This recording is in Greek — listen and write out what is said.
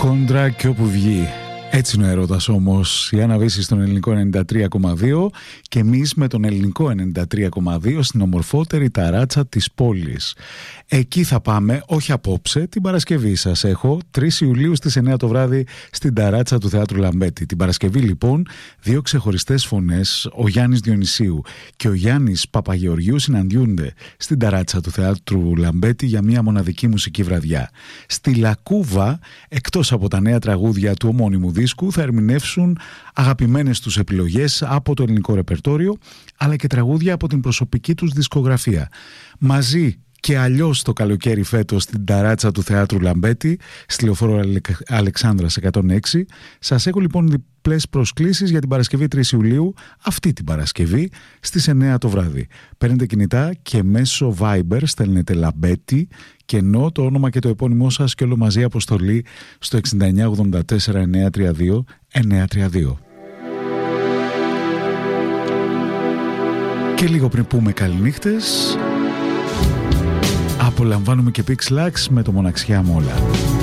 Κόντρα και όπου βγει. Έτσι είναι ο έρωτας όμως. Η Άννα Βύση στον ελληνικό 93,2 και εμείς με τον ελληνικό 93,2 στην ομορφότερη ταράτσα της πόλης. Εκεί θα πάμε, όχι απόψε, την Παρασκευή. Σας έχω 3 Ιουλίου στις 9 το βράδυ στην ταράτσα του Θεάτρου Λαμπέτη. Την Παρασκευή λοιπόν 2 ξεχωριστές φωνές, ο Γιάννης Διονυσίου και ο Γιάννης Παπαγεωργίου συναντιούνται στην ταράτσα του Θεάτρου Λαμπέτη για μια μοναδική μουσική βραδιά. Στη Λακκούβα, εκτός από τα νέα τραγούδια του ομώνυμου δίσκου, θα ερμηνεύσουν αγαπημένες τους επιλογές από το ελληνικό ρεπερτόριο, αλλά και τραγούδια από την προσωπική τους δισκογραφία. Μαζί και αλλιώς το καλοκαίρι φέτος στην ταράτσα του Θεάτρου Λαμπέτη, στη Λεωφόρο Αλεξάνδρας 106. Σας έχω λοιπόν διπλές προσκλήσεις για την Παρασκευή 3 Ιουλίου, αυτή την Παρασκευή στις 9 το βράδυ. Παίρνετε κινητά και μέσω Viber στέλνετε Λαμπέτη και ενώ το όνομα και το επώνυμό σας και όλο μαζί αποστολή στο 6984 932 932. Και λίγο πριν πούμε καληνύχτες, απολαμβάνουμε και Pixlax με το Μοναξιά μου όλα.